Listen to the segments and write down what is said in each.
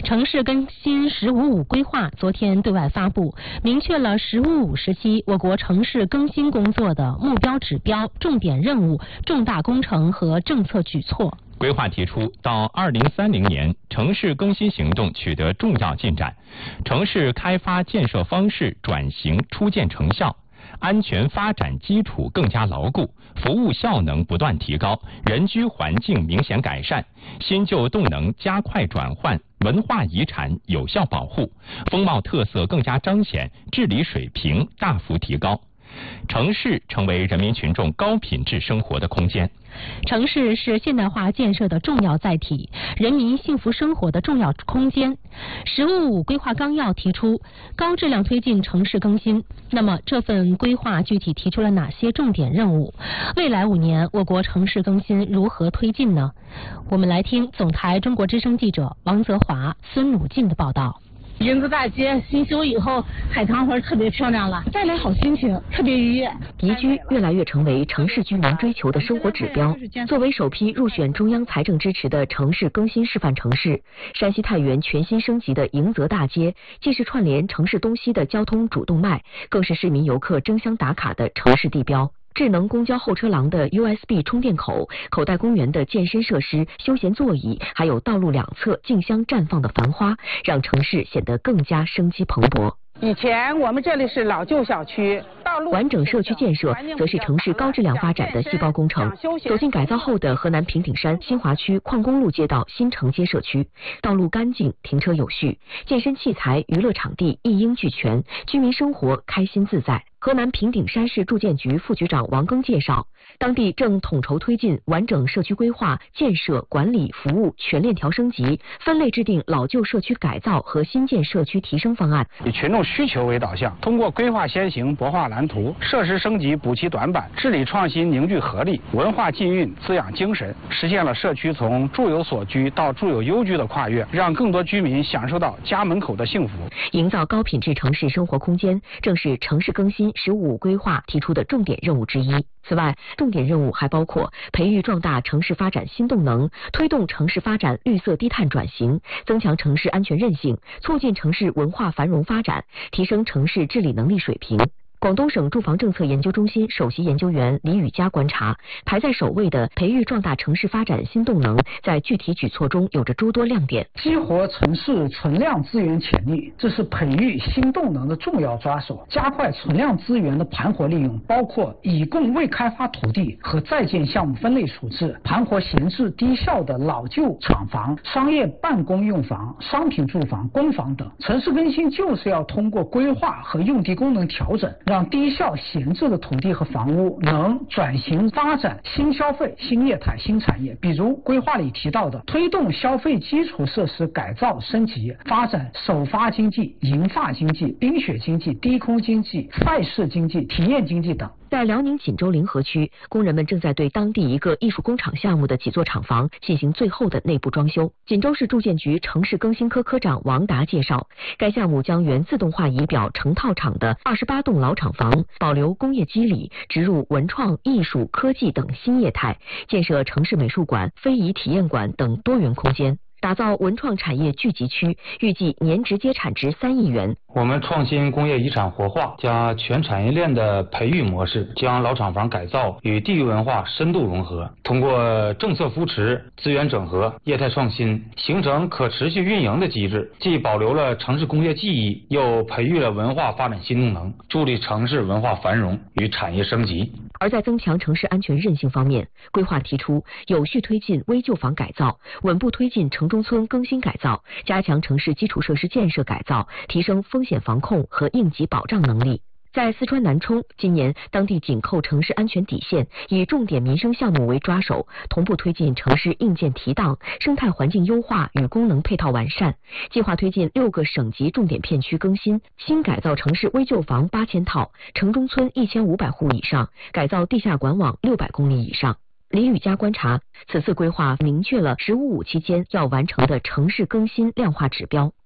城市更新“十五五”规划昨天对外发布，明确了“十五五”时期我国城市更新工作的目标指标、重点任务、重大工程和政策举措。 规划提出，到2030年，城市更新行动取得重要进展，城市开发建设方式转型初见成效，安全发展基础更加牢固，服务效能不断提高，人居环境明显改善，新旧动能加快转换，文化遗产有效保护，风貌特色更加彰显，治理水平大幅提高。城市成为人民群众高品质生活的空间。 城市是现代化建设的重要载体，人民幸福生活的重要空间。“十五五”规划纲要提出高质量推进城市更新。那么这份规划具体提出了哪些重点任务？未来5年我国城市更新如何推进呢？我们来听总台中国之声记者王泽华、孙鲁进的报道。 银子大街新修以后，海棠花特别漂亮了，带来好心情，特别愉悦。 宜居越来越成为城市居民追求的生活指标。作为首批入选中央财政支持的城市更新示范城市，山西太原全新升级的迎泽大街，既是串联城市东西的交通主动脉，更是市民游客争相打卡的城市地标。智能公交候车廊的 USB 充电口、口袋公园的健身设施、休闲座椅，还有道路两侧竞相绽放的繁花，让城市显得更加生机蓬勃。 以前我们这里是老旧小区，道路完整社区建设则是城市高质量发展的细胞工程。走进改造后的河南平顶山新华区矿工路街道新城街社区，道路干净，停车有序，健身器材、娱乐场地一应俱全，居民生活开心自在。河南平顶山市住建局副局长王庚介绍，当地正统筹推进完整社区规划、建设、管理、服务全链条升级，分类制定老旧社区改造和新建社区提升方案， 以群众需求为导向，通过规划先行、博画蓝图、设施升级补齐短板、治理创新凝聚合力、文化浸蕴滋养精神，实现了社区从住有所居到住有优居的跨越，让更多居民享受到家门口的幸福。 营造高品质城市生活空间，正是城市更新“十五五”规划提出的重点任务之一。此外，重点任务还包括培育壮大城市发展新动能，推动城市发展绿色低碳转型，增强城市安全韧性，促进城市文化繁荣发展，提升城市治理能力水平。广东省住房政策研究中心首席研究员李宇佳观察，排在首位的培育壮大城市发展新动能，在具体举措中有着诸多亮点。 激活城市存量资源潜力，这是培育新动能的重要抓手。加快存量资源的盘活利用，包括已供未开发土地和在建项目分类处置，盘活闲置低效的老旧厂房、商业办公用房、商品住房、公房等。城市更新就是要通过规划和用地功能调整，让低效闲置的土地和房屋能转型发展新消费、新业态、新产业。比如规划里提到的，推动消费基础设施改造升级，发展首发经济、银发经济、冰雪经济、低空经济、赛事经济、体验经济等。 在辽宁锦州临河区，工人们正在对当地一个艺术工厂项目的几座厂房进行最后的内部装修。锦州市住建局城市更新科科长王达介绍，该项目将原自动化仪表成套厂的28栋老厂房保留工业基理，植入文创、艺术、科技等新业态，建设城市美术馆、非遗体验馆等多元空间，打造文创产业聚集区，预计年直接产值3亿元。 我们创新工业遗产活化加全产业链的培育模式，将老厂房改造与地域文化深度融合，通过政策扶持、资源整合、业态创新，形成可持续运营的机制，既保留了城市工业记忆，又培育了文化发展新动能，助力城市文化繁荣与产业升级。 而在增强城市安全韧性方面，规划提出有序推进危旧房改造，稳步推进城中村更新改造，加强城市基础设施建设改造，提升风险防控和应急保障能力。在四川南充，今年当地紧扣城市安全底线，以重点民生项目为抓手，同步推进城市硬件提档、生态环境优化与功能配套完善，计划推进6个省级重点片区更新，新改造城市危旧房8000套，城中村1500户以上，改造地下管网600公里以上。李宇佳观察，此次规划明确了“十五五”期间要完成的城市更新量化指标。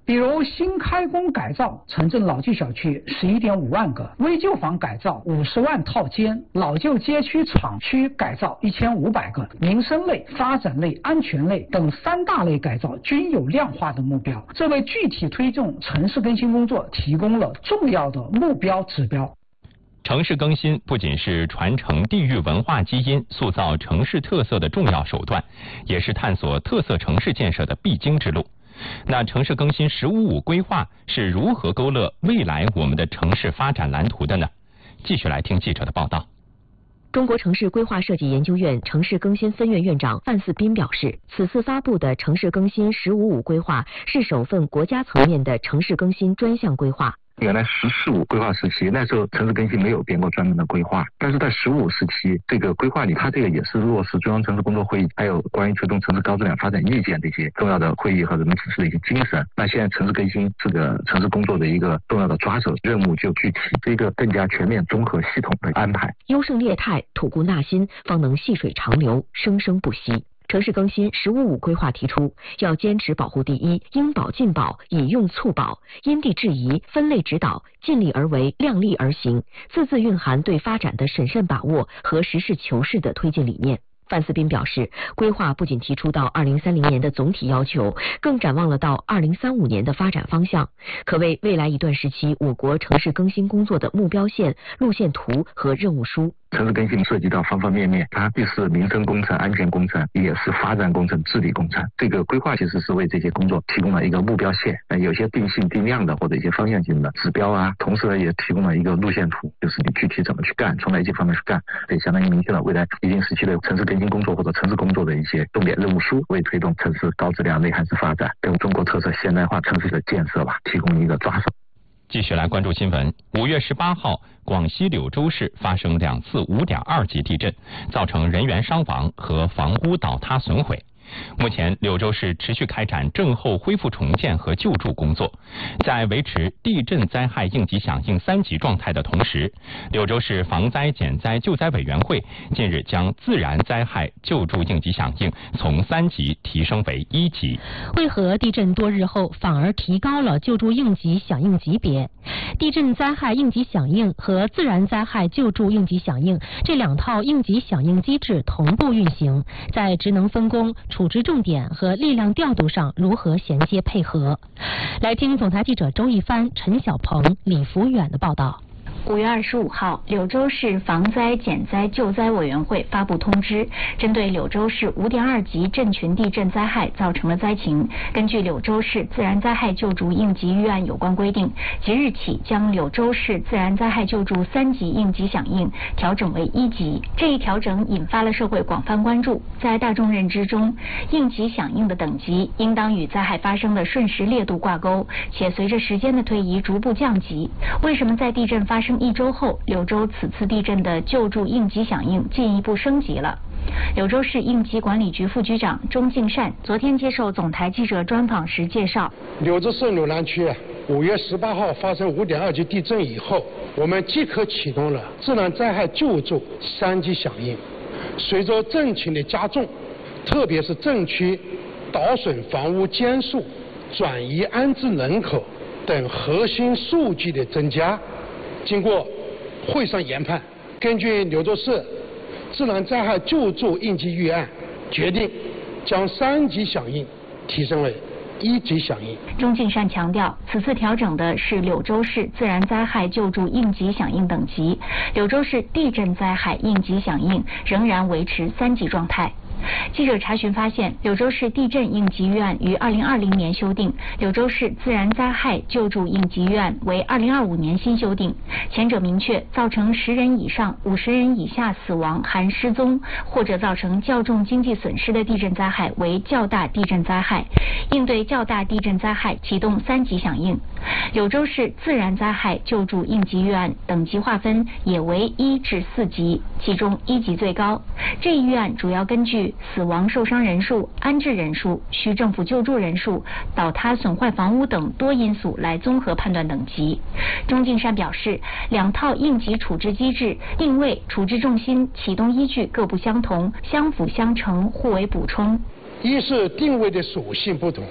比如新开工改造城镇老旧小区11.5万个，危旧房改造50万套间，老旧街区厂区改造1500个，民生类、发展类、安全类等3大类改造均有量化的目标，这为具体推动城市更新工作提供了重要的目标指标。 城市更新不仅是传承地域文化基因、塑造城市特色的重要手段，也是探索特色城市建设的必经之路。那城市更新“15+5”规划是如何勾勒未来我们的城市发展蓝图的呢？继续来听记者的报道。 中国城市规划设计研究院城市更新分院院长范四斌表示，此次发布的城市更新“15+5”规划是首份国家层面的城市更新专项规划。 原来“14+5”规划时期，那时候城市更新没有编过专门的规划，但是在“15+5”时期，这个规划里，它这个也是落实中央城市工作会议，还有关于推动城市高质量发展意见这些重要的会议和人民指示的一些精神。那现在城市更新这个城市工作的一个重要的抓手，任务就具体，是一个更加全面、综合、系统的安排。 优胜劣汰，吐故纳新，方能细水长流，生生不息。城市更新“15+5”规划提出，要坚持保护第一，应保尽保，以用促保，因地制宜，分类指导，尽力而为，量力而行，字字蕴含对发展的审慎把握和实事求是的推进理念。范四斌表示，规划不仅提出到2030年的总体要求，更展望了到2035年的发展方向，可谓未来一段时期我国城市更新工作的目标线、路线图和任务书。 城市更新涉及到方方面面，它既是民生工程、安全工程，也是发展工程、治理工程。这个规划其实是为这些工作提供了一个目标线，有些定性定量的或者一些方向性的指标啊，同时呢也提供了一个路线图，就是你具体怎么去干，从哪些方面去干，对，相当于明确了未来一定时期的城市更新工作或者城市工作的一些重点任务书，为推动城市高质量内涵式发展，跟中国特色现代化城市的建设吧，提供一个抓手。 继续来关注新闻。5月18号，广西柳州市发生2次5.2级地震，造成人员伤亡和房屋倒塌损毁。目前，柳州市持续开展震后恢复重建和救助工作，在维持地震灾害应急响应3级状态的同时，柳州市防灾减灾救灾委员会近日将自然灾害救助应急响应从3级提升为1级。 为何地震多日后反而提高了救助应急响应级别？地震灾害应急响应和自然灾害救助应急响应这2套应急响应机制同步运行，在职能分工、处置重点和力量调度上如何衔接配合？来听总台记者周一帆、陈小鹏、李福远的报道。 5月25号，柳州市防灾减灾救灾委员会发布通知，针对柳州市5.2级震群地震灾害造成的灾情，根据柳州市自然灾害救助应急预案有关规定，即日起将柳州市自然灾害救助3级应急响应调整为1级。这一调整引发了社会广泛关注。在大众认知中，应急响应的等级应当与灾害发生的瞬时烈度挂钩，且随着时间的推移逐步降级。为什么在地震发生1周后，柳州此次地震的救助应急响应进一步升级了？柳州市应急管理局副局长钟敬善昨天接受总台记者专访时介绍， 柳州市柳南区5月18号发生5.2级地震以后，我们即刻启动了自然灾害救助3级响应。随着震情的加重，特别是震区倒损房屋间数、转移安置人口等核心数据的增加，经过会上研判，根据柳州市自然灾害救助应急预案，决定将3级响应提升为1级响应。 钟敬善强调，此次调整的是柳州市自然灾害救助应急响应等级，柳州市地震灾害应急响应仍然维持3级状态。记者查询发现，柳州市地震应急预案于2020年修订，柳州市自然灾害救助应急预案为2025年新修订。前者明确，造成10人以上50人以下死亡含失踪或者造成较重经济损失的地震灾害为较大地震灾害，应对较大地震灾害启动3级响应。柳州市自然灾害救助应急预案等级划分也为1至4级，其中1级最高。这一预案主要根据死亡受伤人数、安置人数、需政府救助人数、倒塌损坏房屋等多因素来综合判断等级。钟敬善表示，2套应急处置机制定位、处置重心、启动依据各不相同，相辅相成，互为补充。 一是定位的属性不同，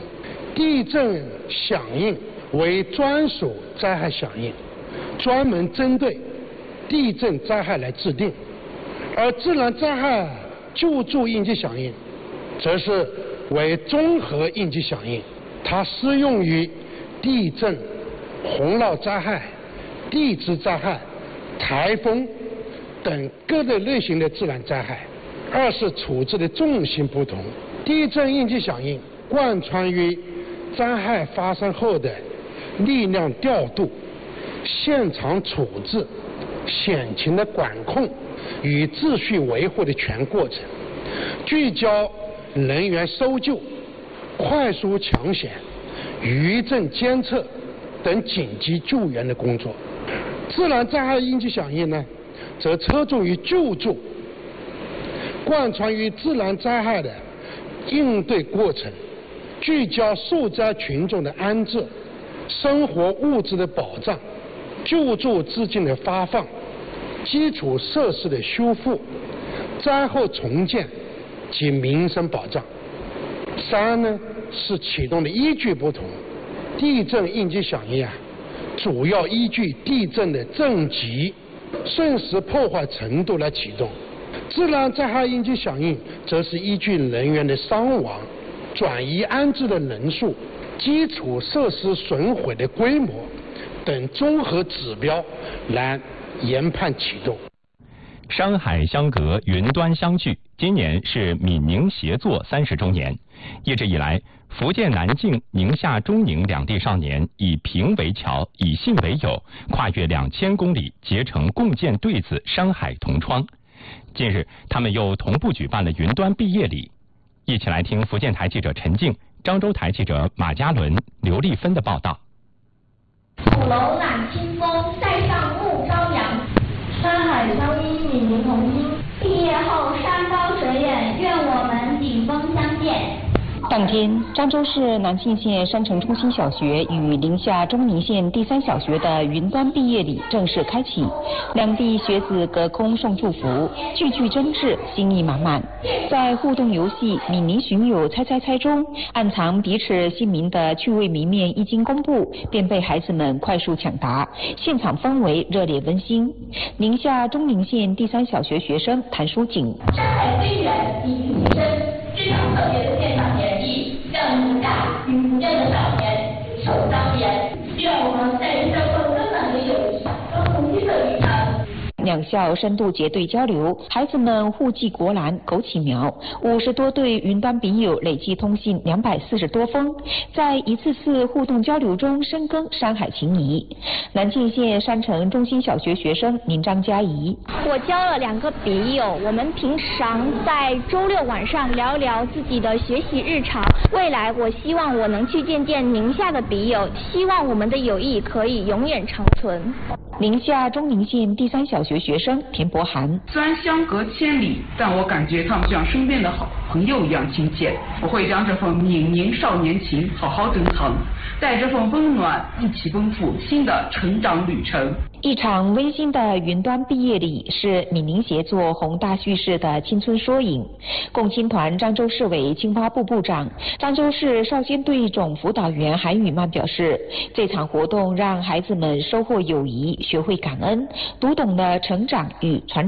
地震响应为专属灾害响应，专门针对地震灾害来制定；而自然灾害救助应急响应则是为综合应急响应，它适用于地震、洪涝灾害、地质灾害、台风等各类型的自然灾害。二是处置的重心不同，地震应急响应贯穿于灾害发生后的力量调度、现场处置、险情的管控与秩序维护的全过程，聚焦人员搜救、快速抢险、余震监测等紧急救援的工作。自然灾害应急响应呢，则侧重于救助，贯穿于自然灾害的应对过程，聚焦受灾群众的安置、生活物资的保障、救助资金的发放、基础设施的修复、灾后重建及民生保障。三呢，是启动的依据不同，地震应急响应主要依据地震的震级、瞬时破坏程度来启动；自然灾害应急响应则是依据人员的伤亡、转移安置的人数、基础设施损毁的规模等综合指标来研判启动。 山海相隔，云端相聚，今年是闽宁协作30周年。一直以来，福建南靖、宁夏中宁两地少年以平为桥，以信为友，跨越2000公里，结成共建对子山海同窗。近日，他们又同步举办了云端毕业礼。一起来听福建台记者陈静、漳州台记者马嘉伦、刘丽芬的报道。 鼓楼揽清风，塞上暮朝阳，山海相依，闽宁同心。毕业后山高水远，愿我们顶峰相见。 当天，漳州市南靖县山城中心小学与宁夏中宁县第3小学的云端毕业礼正式开启，两地学子隔空送祝福，句句真挚，心意满满。在互动游戏“闽宁寻友猜猜猜”中，暗藏彼此姓名的趣味谜面一经公布，便被孩子们快速抢答，现场氛围热烈温馨。宁夏中宁县第3小学学生谭淑锦： 山海虽远，彼此情深，这场特别的现场演绎，让宁夏与福建的少年手相连，愿我们在这份温暖的友谊和同心的旅程。 两校深度结对交流，孩子们互寄国兰、枸杞苗，50多对云端笔友累计通信240多封，在一次次互动交流中深耕山海情谊。南靖县山城中心小学学生林张佳怡： 我交了2个笔友，我们平常在周6晚上聊一聊自己的学习日常。未来我希望我能去见见宁夏的笔友，希望我们的友谊可以永远长存。 宁夏中宁县第3小学学生田伯涵： 虽然相隔千里，但我感觉他们像身边的好朋友一样亲切。我会将这份闽宁少年情好好珍藏，带这份温暖一起奔赴新的成长旅程。 一场温馨的云端毕业礼是闽宁协作宏大叙事的青春缩影。共青团漳州市委青蛙部部长、漳州市少先队总辅导员韩宇曼表示，这场活动让孩子们收获友谊，学会感恩，读懂了成长与传承。